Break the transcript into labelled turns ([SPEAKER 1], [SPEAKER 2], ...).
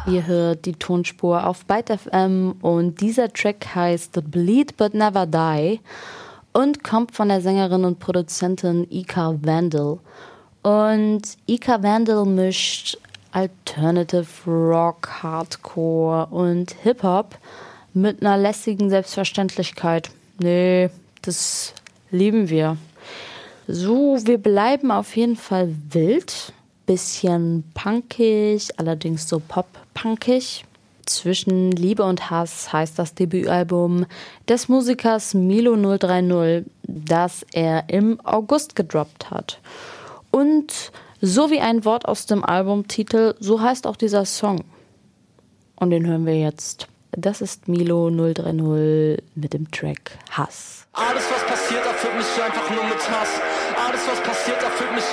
[SPEAKER 1] Ihr hört die Tonspur auf Byte FM und dieser Track heißt Bleed But Never Die und kommt von der Sängerin und Produzentin Ika Vandal. Und Ika Vandal mischt Alternative Rock, Hardcore und Hip-Hop mit einer lässigen Selbstverständlichkeit. Nee, das lieben wir. So, wir bleiben auf jeden Fall wild. Bisschen punkig, allerdings so pop-punkig. Zwischen Liebe und Hass heißt das Debütalbum des Musikers Milo 030, das er im August gedroppt hat. Und so wie ein Wort aus dem Albumtitel, so heißt auch dieser Song. Und den hören wir jetzt. Das ist Milo 030 mit dem Track Hass.
[SPEAKER 2] Alles, was passiert, erfüllt mich einfach nur mit Hass. Alles, was passiert, erfüllt mich